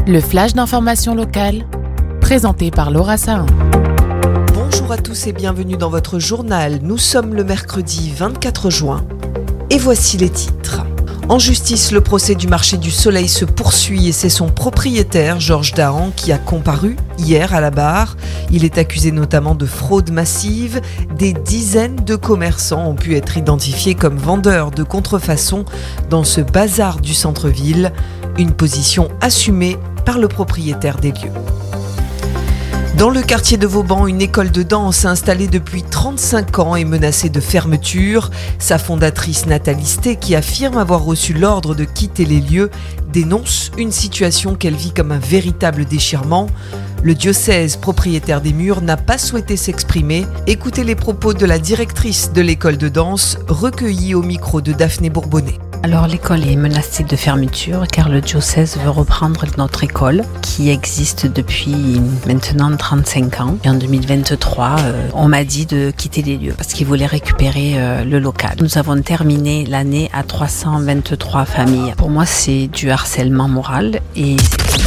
Le flash d'information locale, présenté par Laura Sahin. Bonjour à tous et bienvenue dans votre journal. Nous sommes le mercredi 24 juin et voici les titres. En justice, le procès du marché du Soleil se poursuit et c'est son propriétaire, Georges Dahan, qui a comparu hier à la barre. Il est accusé notamment de fraude massive. Des dizaines de commerçants ont pu être identifiés comme vendeurs de contrefaçon dans ce bazar du centre-ville. Une position assumée par le propriétaire des lieux. Dans le quartier de Vauban, une école de danse installée depuis 35 ans est menacée de fermeture. Sa fondatrice Nathalie Sté, qui affirme avoir reçu l'ordre de quitter les lieux, dénonce une situation qu'elle vit comme un véritable déchirement. Le diocèse, propriétaire des murs, n'a pas souhaité s'exprimer. Écoutez les propos de la directrice de l'école de danse, recueillis au micro de Daphné Bourbonnet. Alors l'école est menacée de fermeture car le diocèse veut reprendre notre école qui existe depuis maintenant 35 ans. Et en 2023, on m'a dit de quitter les lieux parce qu'ils voulaient récupérer le local. Nous avons terminé l'année à 323 familles. Pour moi, c'est du harcèlement moral et